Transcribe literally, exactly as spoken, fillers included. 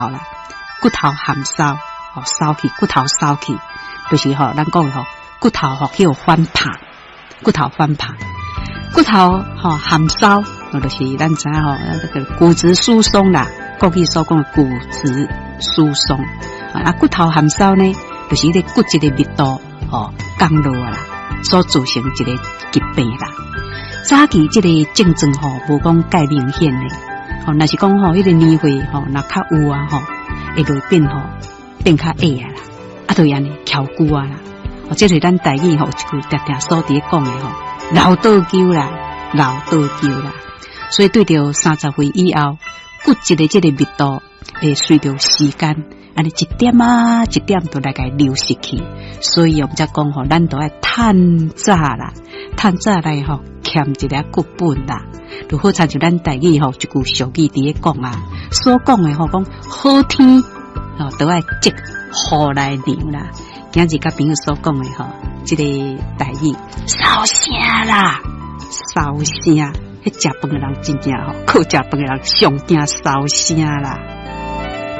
好啦，骨头含烧，吼烧去，骨头烧去，就是吼咱讲吼骨头吼叫翻拍，骨头翻拍，骨头吼含烧，就是咱知吼那个骨质疏松啦，国语所讲的骨质疏松。啊，骨头含烧呢，就是迄个骨质的密度吼降落啦，所造成一个疾病啦。早期这个症状吼无讲介明显的，吼若是讲吼迄个年岁吼若较有啊吼，会落变吼变较矮啊啦，啊就安尼翘骨啊啦，哦，这是咱台语吼一句常常所伫讲的吼，老倒灸啦，老倒灸啦。所以对着三十岁以后，骨质的这个密度会随着时间。安尼一点啊，一点都来个流失去，所以我们才讲吼，咱都爱趁早啦，趁早来吼，欠一个骨本啦。如好像就咱台语吼，一句俗语伫咧讲啊，所讲的吼讲好天吼，都爱积雨来娘啦。今日甲朋友所讲的吼，这个台语烧声啦，烧声，迄食饭的人真正吼，靠食饭的人上惊烧声啦。